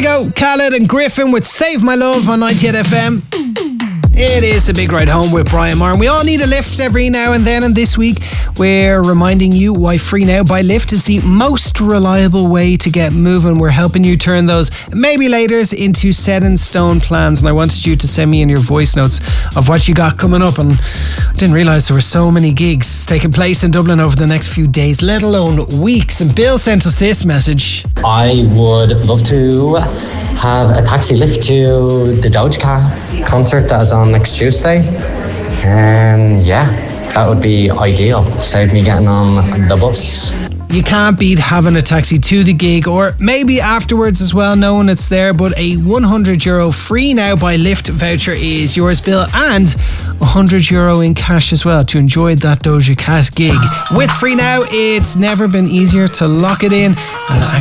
Kygo, Khaled and Griffin with Save My Love on 98 FM. It is the Big Ride Home with Brian Marr. We all need a lift every now and then, and this week we're reminding you why Free Now by Lyft is the most reliable way to get moving. We're helping you turn those maybe laters into set in stone plans, and I wanted you to send me in your voice notes of what you got coming up, and I didn't realise there were so many gigs taking place in Dublin over the next few days, let alone weeks. And Bill sent us this message. I would love to have a taxi lift to the Doja Cat concert that is on next Tuesday. Yeah, that would be ideal. Save me getting on the bus. You can't beat having a taxi to the gig, or maybe afterwards as well, knowing it's there. But a €100 Free Now by Lyft voucher is yours, Bill, and €100 in cash as well to enjoy that Doja Cat gig. With Free Now, it's never been easier to lock it in and